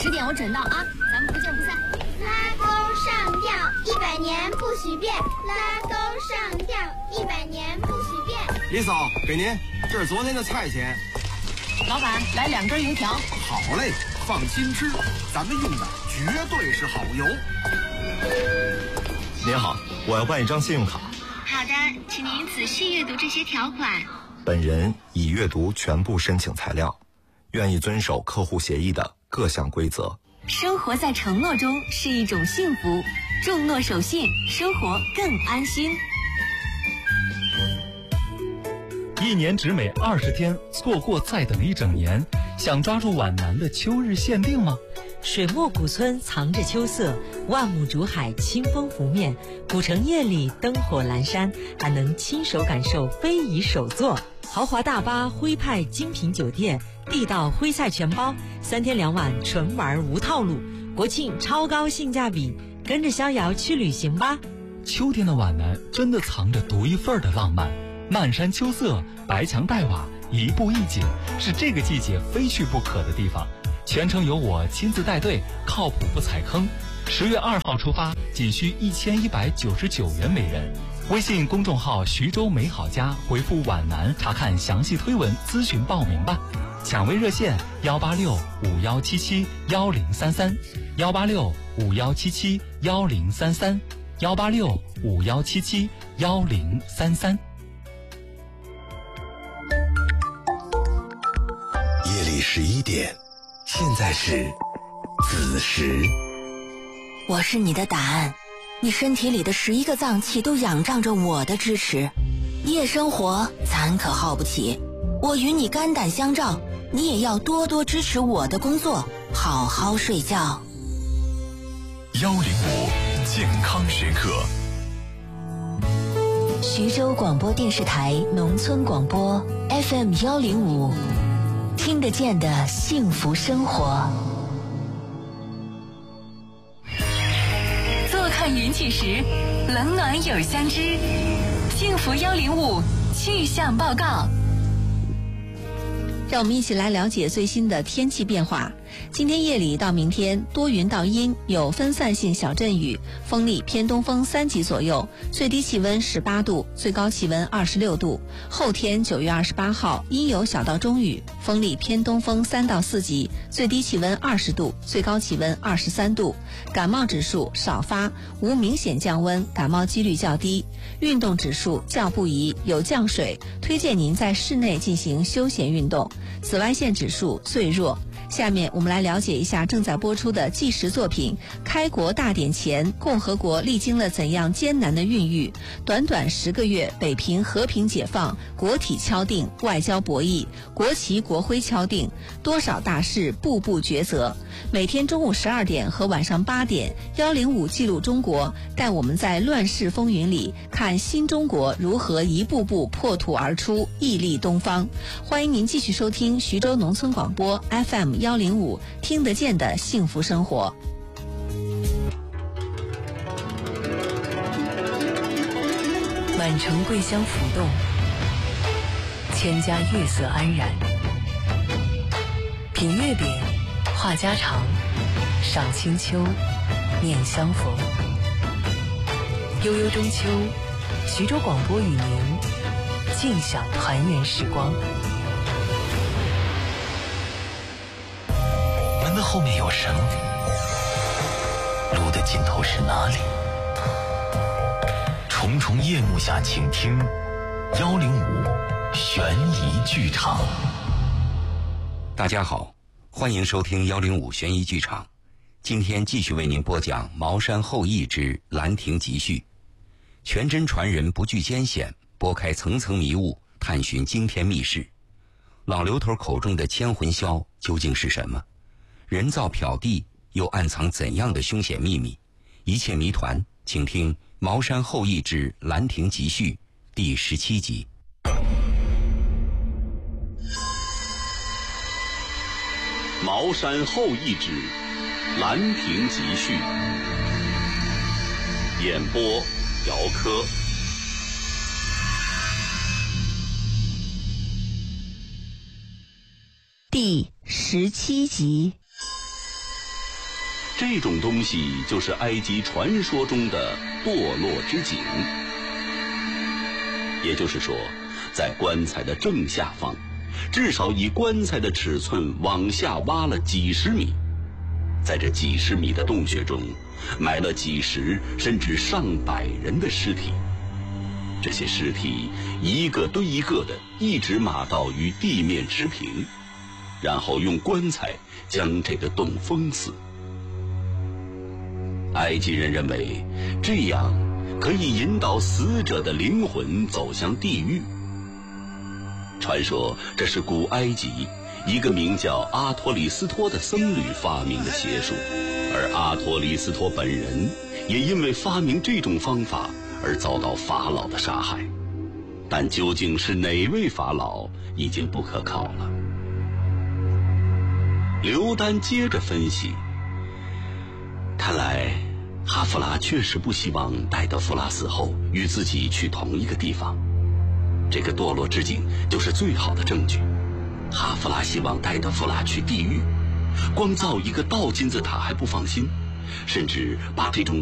10点我准到啊，咱们不见不散。 拉钩上吊，100年不许变。拉钩上吊，100年不许变。 李嫂，给您，这是昨天的菜钱。 老板，来2根油条。 好嘞，放心吃，咱们用的绝对是好油。 您好，我要办一张信用卡。 好的，请您仔细阅读这些条款。 本人已阅读全部申请材料，愿意遵守客户协议的各项规则。 生活在承诺中是一种幸福，重诺守信，生活更安心。 1年只美20天，错过再等1整年。想抓住皖南的秋日限定吗？ 水墨古村藏着秋色，万亩竹海清风拂面，古城夜里灯火阑珊，还能亲手感受非遗手作。豪华大巴、徽派精品酒店、地道徽菜全包，3天2晚纯玩无套路，国庆超高性价比，跟着逍遥去旅行吧。 秋天的皖南真的藏着独一份的浪漫，漫山秋色，白墙黛瓦，一步一景，是这个季节非去不可的地方。全程由我亲自带队，靠谱不踩坑。10月2号出发，仅需1199元每人。微信公众号徐州美好家回复皖南查看详细推文，咨询报名吧。抢位热线18651771033 18651771033 18651771033。 夜里11点，现在是子时。 我是你的答案，你身体里的11个脏器都仰仗着我的支持。夜生活咱可耗不起，我与你肝胆相照，你也要多多支持我的工作，好好睡觉。 105健康时刻。 徐州广播电视台农村广播 FM 105，听得见的幸福生活。 坐看云起时，冷暖有相知。幸福105气象报告。 让我们一起来了解最新的天气变化。今天夜里到明天多云到阴，有分散性小阵雨，风力偏东风3级左右，最低气温18度，最高气温26度。后天9月28号阴有小到中雨，风力偏东风3到4级，最低气温20度，最高气温23度。感冒指数少发，无明显降温，感冒几率较低。运动指数较不宜，有降水，推荐您在室内进行休闲运动。紫外线指数最弱。下面我们来了解一下正在播出的纪实作品《开国大典前，共和国历经了怎样艰难的孕育》。短短10个月，北平和平解放，国体敲定，外交博弈，国旗国徽敲定，多少大事步步抉择。每天中午12点和晚上8点，105记录中国，带我们在乱世风云里看新中国如何一步步破土而出，屹立东方。欢迎您继续收听徐州农村广播 FM 105，听得见的幸福生活。 满城桂香浮动，千家月色安然。品月饼，话家常，赏清秋，念相逢。悠悠中秋，徐州广播与您尽享团圆时光。 门的后面有神，路的尽头是哪里？重重夜幕下，请听105悬疑剧场。 大家好，欢迎收听105悬疑剧场。今天继续为您播讲《茅山后裔之兰亭集序》，全真传人不惧艰险，拨开层层迷雾，探寻惊天秘事。老刘头口中的千魂箫究竟是什么？人造漂地又暗藏怎样的凶险秘密？一切谜团，请听《茅山后裔之兰亭集序》第17集。 茅山后裔之兰亭集序，演播姚科。 第17集。 这种东西就是埃及传说中的堕落之井。也就是说，在棺材的正下方，至少以棺材的尺寸往下挖了几十米，在这几十米的洞穴中，埋了几十甚至上百人的尸体。这些尸体一个堆一个的，一直码到与地面持平，然后用棺材将这个洞封死。埃及人认为这样可以引导死者的灵魂走向地狱。传说这是古埃及一个名叫阿托里斯托的僧侣发明的邪术，而阿托里斯托本人也因为发明这种方法而遭到法老的杀害。但究竟是哪位法老已经不可考了。刘丹接着分析，看来哈夫拉确实不希望戴德弗拉死后与自己去同一个地方，这个堕落之井就是最好的证据。哈夫拉希望戴德弗拉去地狱，光造一个倒金字塔还不放心，甚至把这种